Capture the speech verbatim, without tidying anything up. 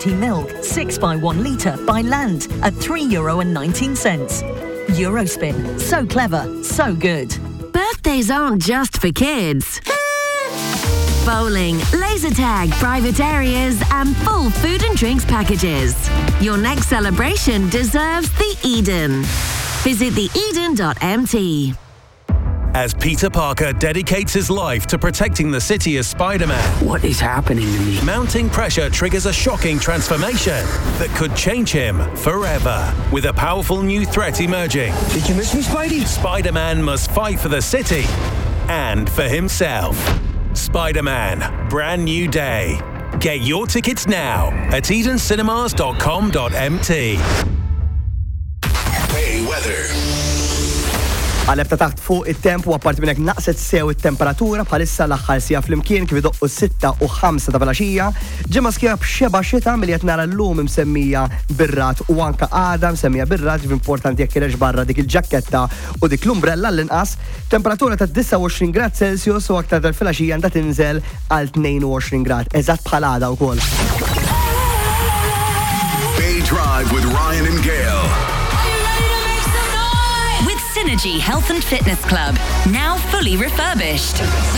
quality milk, six by one litre by land at three euro nineteen. Eurospin. So clever, so good. Birthdays aren't just for kids. Bowling, laser tag, private areas, and full food and drinks packages. Your next celebration deserves the Eden. Visit the eden dot m t. As Peter Parker dedicates his life to protecting the city as Spider-Man, what is happening to me? Mounting pressure triggers a shocking transformation that could change him forever. With a powerful new threat emerging, Did you miss me, Spidey? Spider-Man must fight for the city and for himself. Spider-Man, Brand New Day. Get your tickets now at eden cinemas dot com dot m t. Hey, weather. Għalebta taħt fuq it-temp u apparti minnek naqset sew it-temperatura bħalissa l-aħħar sija fl-imkien kif idoqqu sitta u ħamsa ta' filgħaxija. Ġimgħa skija b'xeba xita milli qed nara llum msemmija birrat u anke għada msemmija birrat ġiv importanti jekk kienx barra dik il-ġakketta u dik l-umbrella l-inqas. Temperatura ta' disa u għoxrin grad Celsius u aktar tal-filgħaxija għandha tinżel għal tnejn u għoxrin grad. Eżatt bħal għada wkoll. Bay Drive with Ryan and Gail. Synergy Health and Fitness Club, now fully refurbished.